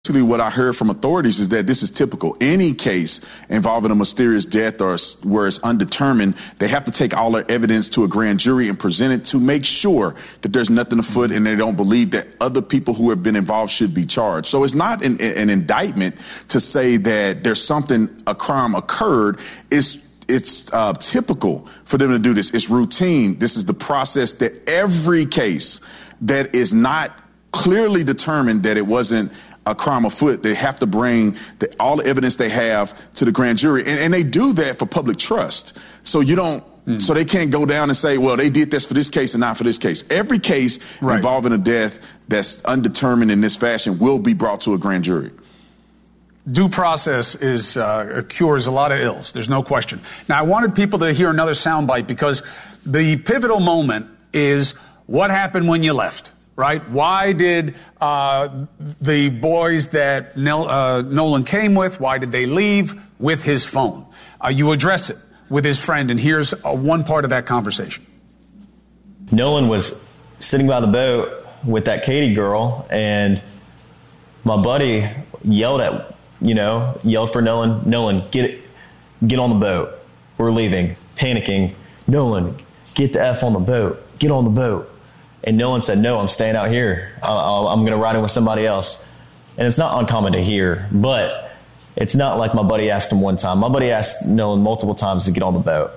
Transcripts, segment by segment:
Actually, what I heard from authorities is that this is typical. Any case involving a mysterious death or where it's undetermined, they have to take all their evidence to a grand jury and present it to make sure that there's nothing afoot and they don't believe that other people who have been involved should be charged. So it's not an indictment to say that there's a crime occurred. It's typical for them to do this. It's routine. This is the process that every case that is not clearly determined that it wasn't a crime afoot, they have to bring all the evidence they have to the grand jury. And they do that for public trust. So so they can't go down and say, well, they did this for this case and not for this case. Every case involving a death that's undetermined in this fashion will be brought to a grand jury. Due process cures a lot of ills. There's no question. Now, I wanted people to hear another soundbite because the pivotal moment is what happened when you left. Right? Why did the boys that Nolan came with, why did they leave with his phone? You address it with his friend, and here's one part of that conversation. Nolan was sitting by the boat with that Katie girl, and my buddy yelled for Nolan, get on the boat. We're leaving. Panicking. Nolan, get the F on the boat. Get on the boat. And Nolan said, no, I'm staying out here. I'm going to ride in with somebody else. And it's not uncommon to hear, but it's not like my buddy asked him one time. My buddy asked Nolan multiple times to get on the boat.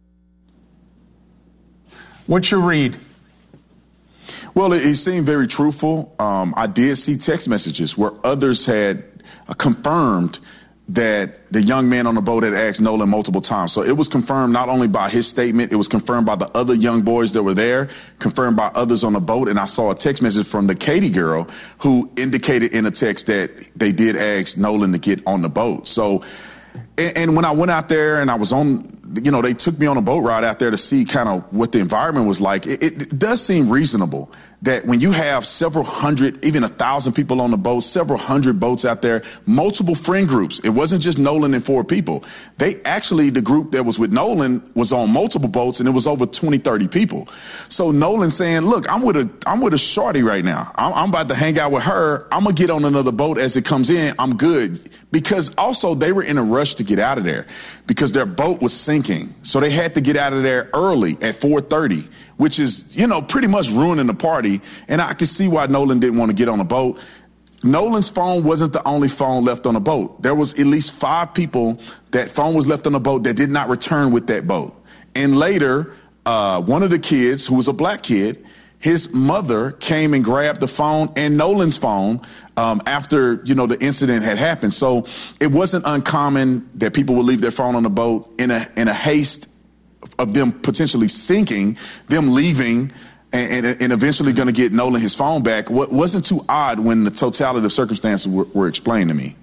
What's your read? Well, it seemed very truthful. I did see text messages where others had confirmed that the young man on the boat had asked Nolan multiple times. So it was confirmed not only by his statement, it was confirmed by the other young boys that were there, confirmed by others on the boat. And I saw a text message from the Katie girl who indicated in a text that they did ask Nolan to get on the boat. So, and when I went out there and I was on, they took me on a boat ride out there to see kind of what the environment was like. It does seem reasonable that when you have several hundred, even 1,000 people on the boat, several hundred boats out there, multiple friend groups. It wasn't just Nolan and 4 people. The group that was with Nolan was on multiple boats, and it was over 20, 30 people. So Nolan saying, look, I'm with a shorty right now. I'm about to hang out with her. I'm going to get on another boat as it comes in. I'm good. Because also they were in a rush to get out of there because their boat was sinking. So they had to get out of there early at 4:30, which is, pretty much ruining the party. And I could see why Nolan didn't want to get on a boat. Nolan's phone wasn't the only phone left on the boat. There was at least 5 people that phone was left on the boat that did not return with that boat. And later, one of the kids, who was a black kid, his mother came and grabbed the phone and Nolan's phone after, the incident had happened. So it wasn't uncommon that people would leave their phone on the boat in a haste of them potentially sinking, them leaving and eventually going to get Nolan his phone back. What wasn't too odd when the totality of circumstances were explained to me.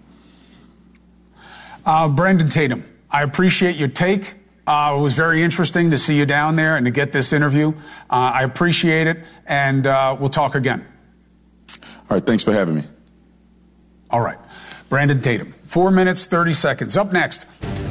Brandon Tatum, I appreciate your take. It was very interesting to see you down there and to get this interview. I appreciate it, and we'll talk again. All right, thanks for having me. All right. Brandon Tatum, 4 minutes, 30 seconds. Up next,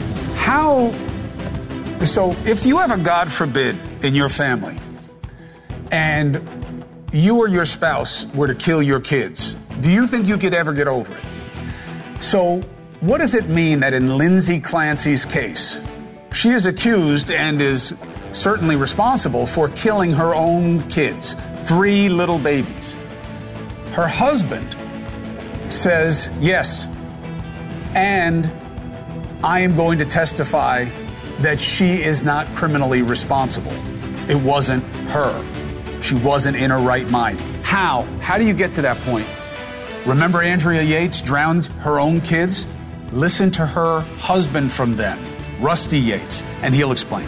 so if you have a God forbid in your family and you or your spouse were to kill your kids, do you think you could ever get over it? So what does it mean that in Lindsay Clancy's case, she is accused and is certainly responsible for killing her own kids, 3 little babies? Her husband says, yes, and I am going to testify that she is not criminally responsible. It wasn't her. She wasn't in her right mind. How? How do you get to that point? Remember Andrea Yates drowned her own kids? Listen to her husband from then, Rusty Yates, and he'll explain.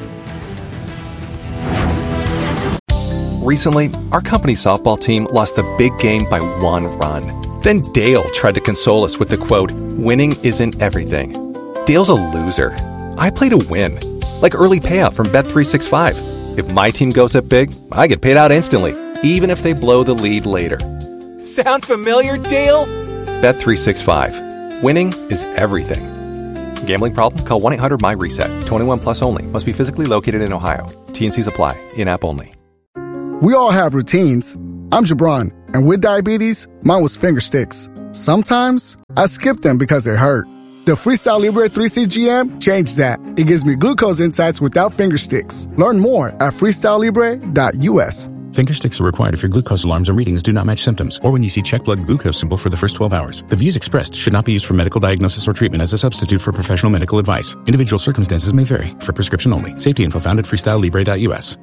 Recently, our company softball team lost the big game by 1 run. Then Dale tried to console us with the quote, "Winning isn't everything." Dale's a loser. I play to win, like early payout from Bet365. If my team goes up big, I get paid out instantly, even if they blow the lead later. Sound familiar, Dale? Bet365. Winning is everything. Gambling problem? Call 1-800-MY-RESET. 21 plus only. Must be physically located in Ohio. T&Cs apply. In-app only. We all have routines. I'm Jabron, and with diabetes, mine was finger sticks. Sometimes I skip them because it hurt. The Freestyle Libre 3C GM changed that. It gives me glucose insights without finger sticks. Learn more at freestylelibre.us. Finger sticks are required if your glucose alarms and readings do not match symptoms, or when you see check blood glucose symbol for the first 12 hours. The views expressed should not be used for medical diagnosis or treatment as a substitute for professional medical advice. Individual circumstances may vary. For prescription only. Safety info found at freestylelibre.us.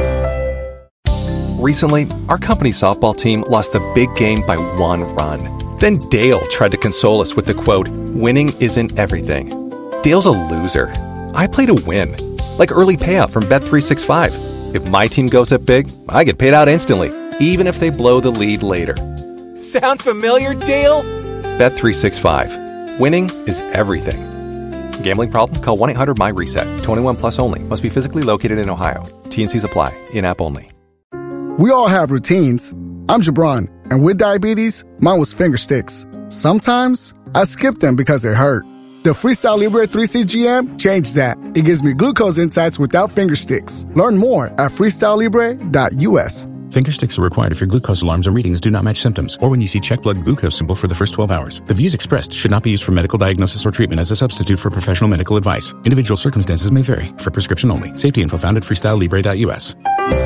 Recently, our company softball team lost the big game by 1 run. Then Dale tried to console us with the quote, "Winning isn't everything." Dale's a loser. I play to win. Like early payout from Bet365. If my team goes up big, I get paid out instantly, even if they blow the lead later. Sound familiar, Dale? Bet365. Winning is everything. Gambling problem? Call 1-800-MY-RESET. 21 plus only. Must be physically located in Ohio. T&Cs apply. In-app only. We all have routines. I'm Jabron, and with diabetes, mine was finger sticks. Sometimes I skip them because it hurt. The Freestyle Libre 3C GM changed that. It gives me glucose insights without finger sticks. Learn more at freestylelibre.us. Finger sticks are required if your glucose alarms and readings do not match symptoms, or when you see check blood glucose symbol for the first 12 hours. The views expressed should not be used for medical diagnosis or treatment as a substitute for professional medical advice. Individual circumstances may vary. For prescription only. Safety info found at freestylelibre.us.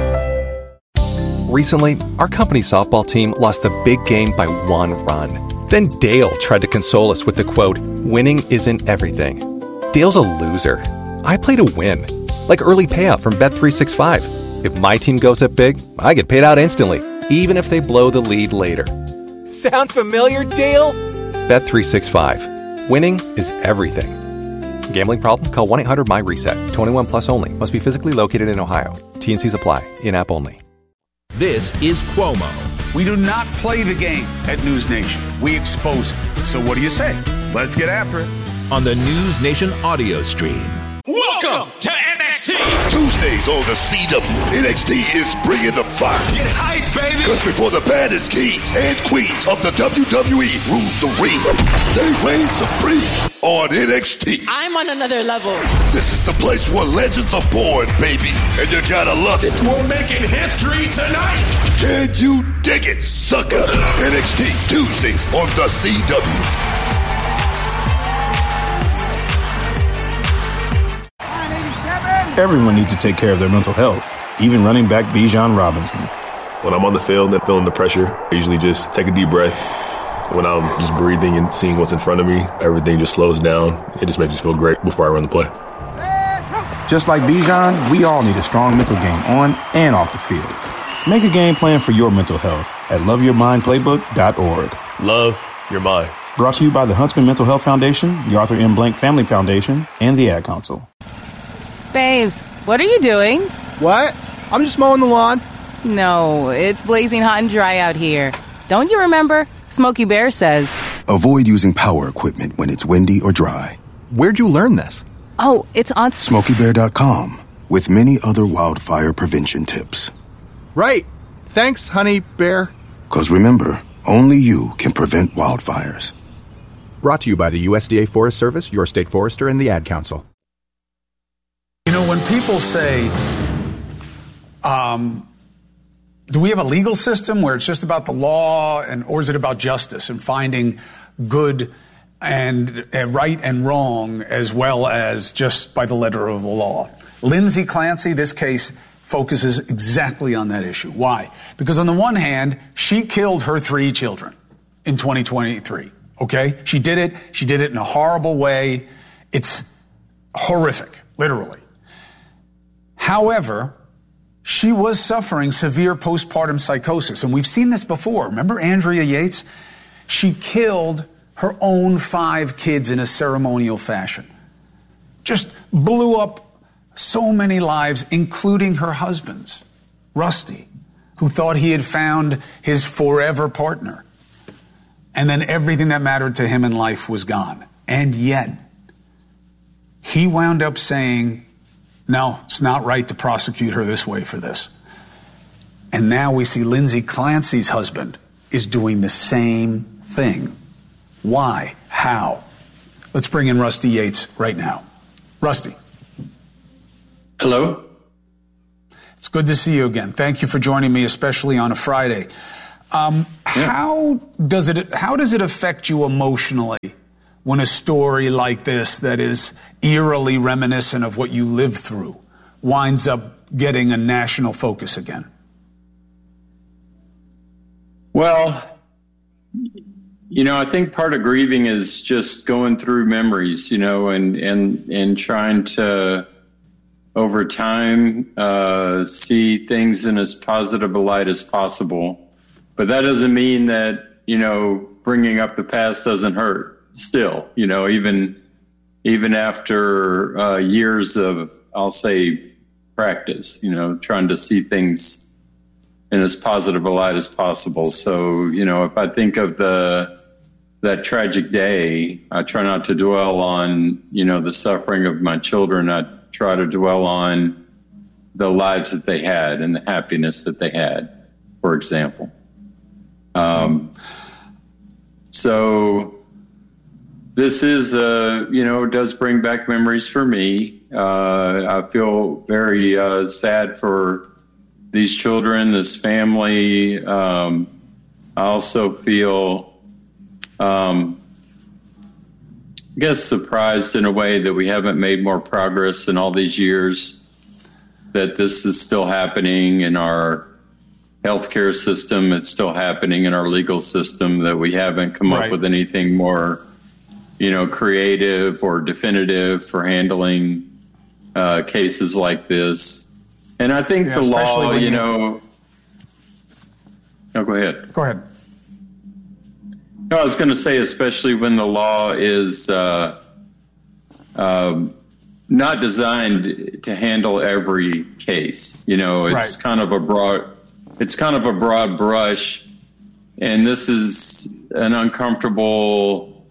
Recently, our company softball team lost the big game by 1 run. Then Dale tried to console us with the quote, "Winning isn't everything." Dale's a loser. I play to win. Like early payout from Bet365. If my team goes up big, I get paid out instantly, even if they blow the lead later. Sound familiar, Dale? Bet365. Winning is everything. Gambling problem? Call 1-800-MY-RESET. 21 plus only. Must be physically located in Ohio. T&Cs apply. In-app only. This is Cuomo. We do not play the game at News Nation. We expose it. So what do you say? Let's get after it. On the News Nation audio stream. Welcome to NXT. Tuesdays on the CW. NXT is bringing the fire. Get hype, baby. Because before the baddest kings and queens of the WWE rule the ring, they reign supreme on NXT. I'm on another level. This is the place where legends are born, baby. And you gotta love it. We're making history tonight. Can you dig it, sucker? NXT Tuesdays on the CW. Everyone needs to take care of their mental health, even running back Bijan Robinson. When I'm on the field and feeling the pressure, I usually just take a deep breath. When I'm just breathing and seeing what's in front of me, everything just slows down. It just makes me feel great before I run the play. Just like Bijan, we all need a strong mental game on and off the field. Make a game plan for your mental health at loveyourmindplaybook.org. Love your mind. Brought to you by the Huntsman Mental Health Foundation, the Arthur M. Blank Family Foundation, and the Ad Council. Babes, what are you doing? What? I'm just mowing the lawn. No, it's blazing hot and dry out here. Don't you remember? Smokey Bear says, avoid using power equipment when it's windy or dry. Where'd you learn this? Oh, it's on SmokeyBear.com with many other wildfire prevention tips. Right. Thanks, honey bear. Because remember, only you can prevent wildfires. Brought to you by the USDA Forest Service, your state forester, and the Ad Council. You know, when people say, do we have a legal system where it's just about the law, or is it about justice and finding good and right and wrong as well as just by the letter of the law? Lindsay Clancy, this case focuses exactly on that issue. Why? Because on the one hand, she killed her 3 children in 2023. Okay? She did it. She did it in a horrible way. It's horrific, literally. However, she was suffering severe postpartum psychosis. And we've seen this before. Remember Andrea Yates? She killed her own 5 kids in a ceremonial fashion. Just blew up so many lives, including her husband's, Rusty, who thought he had found his forever partner. And then everything that mattered to him in life was gone. And yet, he wound up saying, no, it's not right to prosecute her this way for this. And now we see Lindsay Clancy's husband is doing the same thing. Why? How? Let's bring in Rusty Yates right now. Rusty. Hello. It's good to see you again. Thank you for joining me, especially on a Friday. How does it affect you emotionally when a story like this that is eerily reminiscent of what you lived through winds up getting a national focus again? Well, I think part of grieving is just going through memories, and trying to, over time, see things in as positive a light as possible. But that doesn't mean that, bringing up the past doesn't hurt still, even after years of, I'll say, practice, trying to see things in as positive a light as possible. So, if I think of that tragic day, I try not to dwell on, the suffering of my children. I try to dwell on the lives that they had and the happiness that they had, for example. So this is, does bring back memories for me. I feel very sad for these children, this family. I also feel, I guess, surprised in a way that we haven't made more progress in all these years, that this is still happening in our healthcare system. It's still happening in our legal system, that we haven't come up with anything more, creative or definitive for handling cases like this. And I think the law, no, go ahead. Go ahead. No, I was going to say, especially when the law is not designed to handle every case. It's kind of a broad brush, and this is an uncomfortable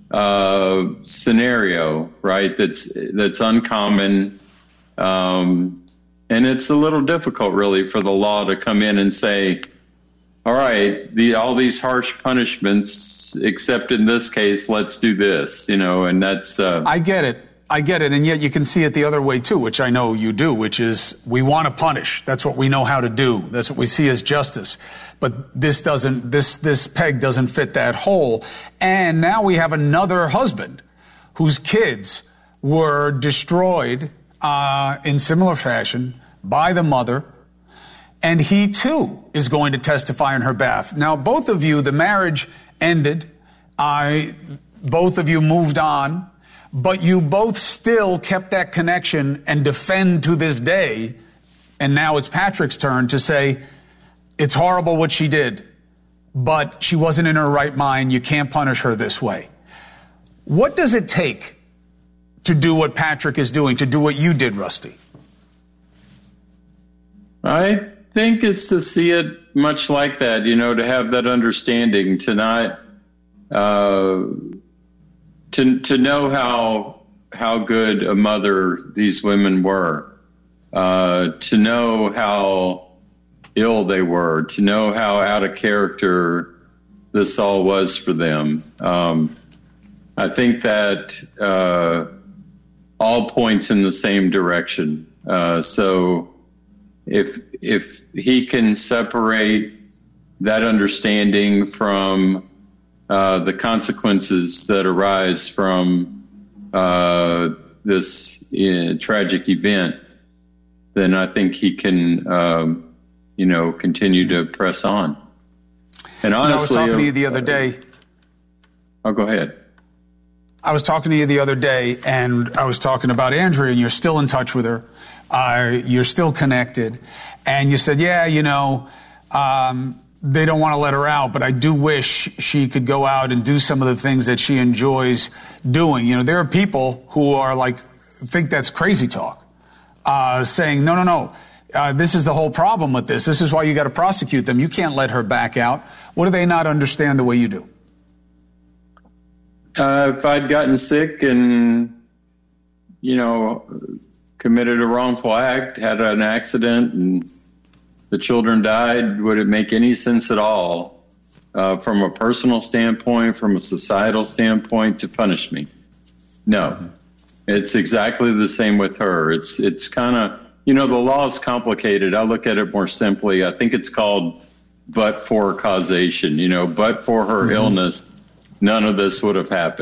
scenario, right? That's uncommon, and it's a little difficult, really, for the law to come in and say, all right, all these harsh punishments, except in this case, let's do this, and that's... I get it. And yet you can see it the other way, too, which I know you do, which is we want to punish. That's what we know how to do. That's what we see as justice. But this peg doesn't fit that hole. And now we have another husband whose kids were destroyed in similar fashion by the mother. And he, too, is going to testify on her behalf. Now, both of you, the marriage ended. Both of you moved on. But you both still kept that connection and defend to this day. And now it's Patrick's turn to say, it's horrible what she did, but she wasn't in her right mind. You can't punish her this way. What does it take to do what Patrick is doing, to do what you did, Rusty? I think it's to see it much like that, to have that understanding, to not... To know how good a mother these women were, to know how ill they were, to know how out of character this all was for them. I think that all points in the same direction. So if he can separate that understanding from the consequences that arise from this tragic event, then I think he can, continue to press on. And honestly, I was talking to you the other day. Oh, go ahead. I was talking to you the other day, and I was talking about Andrea, and you're still in touch with her. You're still connected. And you said, they don't want to let her out, but I do wish she could go out and do some of the things that she enjoys doing. There are people who are think that's crazy talk, saying, no, this is the whole problem with this. This is why you got to prosecute them. You can't let her back out. What do they not understand the way you do? If I'd gotten sick and, committed a wrongful act, had an accident, and the children died, would it make any sense at all from a personal standpoint, from a societal standpoint, to punish me? No. It's exactly the same with her. It's kind of, the law is complicated. I look at it more simply. I think it's called but for causation, but for her illness, none of this would have happened.